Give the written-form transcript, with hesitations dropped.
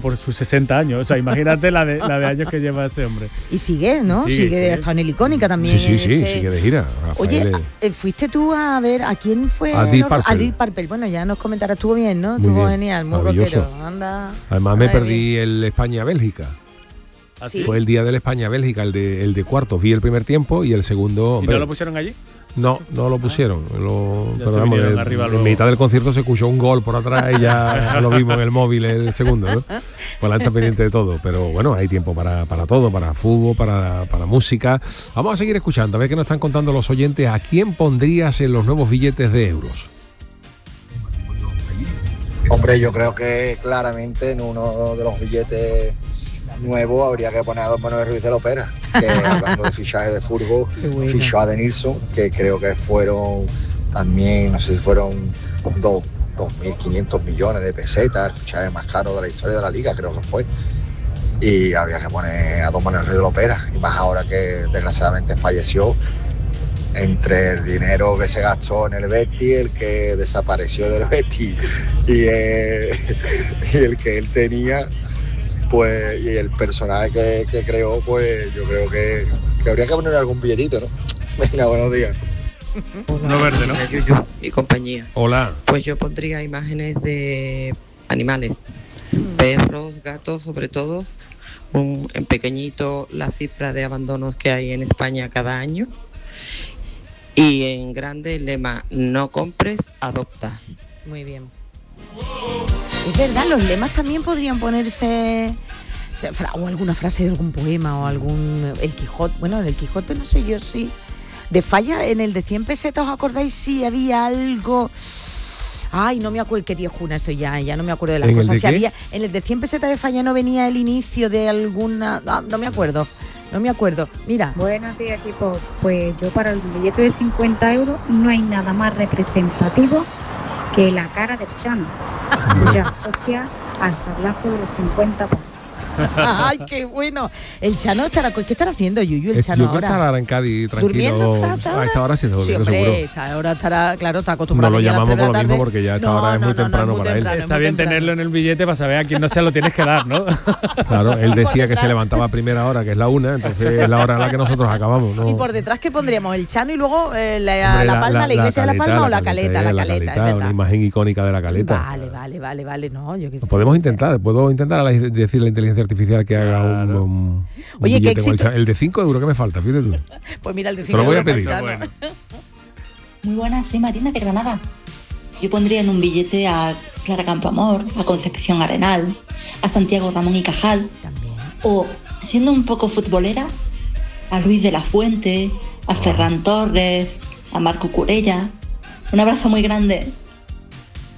por sus 60 años. O sea, imagínate la de años que lleva ese hombre. Y sigue, ¿no? Sí, sigue hasta en el Icónica también. Sí, sigue de gira. Oye, fuiste tú a ver a quién fue. A Deep Purple. A Deep Purple. Bueno, ya nos comentarás, estuvo bien, ¿no? Muy Estuvo bien, genial, muy maravilloso. rockero. Anda. Además me perdí el España-Bélgica. ¿Ah, sí? Fue el día del España-Bélgica, el de cuartos. Vi el primer tiempo y el segundo... ¿Y no lo pusieron allí? No lo pusieron. Ya se vinieron arriba en luego. mitad del concierto se escuchó un gol por atrás y ya lo vimos en el móvil el segundo, ¿no? Pues la está pendiente de todo. Pero bueno, hay tiempo para todo, para fútbol, para música. Vamos a seguir escuchando, a ver qué nos están contando los oyentes. ¿A quién pondrías en los nuevos billetes de euros? Hombre, yo creo que claramente en uno de los billetes nuevos habría que poner a Don Manuel Ruiz de la Opera, que hablando de fichaje de fútbol, fichó a Denilson, que creo que fueron también, no sé si fueron 2.500 millones de pesetas, el fichaje más caro de la historia de la liga, creo que fue. Y habría que poner a Don Manuel Ruiz de la Opera, y más ahora que desgraciadamente falleció. Entre el dinero que se gastó en el Betis, el que desapareció del Betis y el que él tenía, pues, y el personaje que creó, pues yo creo que habría que poner algún billetito, ¿no? Venga, buenos días. No verde, ¿no? Yuyu y compañía. Hola. Pues yo pondría imágenes de animales, perros, gatos, sobre todo. En pequeñito la cifra de abandonos que hay en España cada año. Y en grande el lema, no compres, adopta. Muy bien. Es verdad, los lemas también podrían ponerse o alguna frase de algún poema o algún... El Quijote, bueno, en el Quijote no sé yo sí. De Falla, en el de 100 pesetas, ¿os acordáis? Sí, había algo... Ay, no me acuerdo, qué viejuna estoy ya no me acuerdo de las cosas. Si había, en el de 100 pesetas de Falla no venía el inicio de alguna... No me acuerdo. Mira. Buenos días, equipo. Pues yo para el billete de 50 euros no hay nada más representativo que la cara del Chano. Ya asocia al sablazo de los 50 pavos. Ay, qué bueno. El Chano estará... ¿Qué estará haciendo, Yuyu, el Chano ahora? Estará en Cádiz tranquilo. ¿Durmiendo a esta hora sí, sí, hombre, seguro. Esta hora estará, claro, está acostumbrado. No lo a llamamos por lo mismo tarde. porque ya esta hora es muy temprano para él. Está bien tenerlo en el billete para saber a quién no se lo tienes que dar, ¿no? Claro, él decía que se levantaba a primera hora, que es la 1, entonces es la hora en la que nosotros acabamos, ¿no? Y por detrás, ¿qué pondríamos? El Chano y luego la Palma, la iglesia de la Palma o la caleta, es verdad. Una imagen icónica de la caleta. Vale, no, yo qué sé. Puedo intentar decir a la inteligencia artificial que haga un Oye, qué éxito. El de 5 euros que me falta, fíjate tú. Pues mira, el de 5 euros. Te lo voy a pedir. Bueno. Muy buenas, soy Marina de Granada. Yo pondría en un billete a Clara Campoamor, a Concepción Arenal, a Santiago Ramón y Cajal. También. O, siendo un poco futbolera, a Luis de la Fuente, a Ferran Torres, a Marco Curella. Un abrazo muy grande.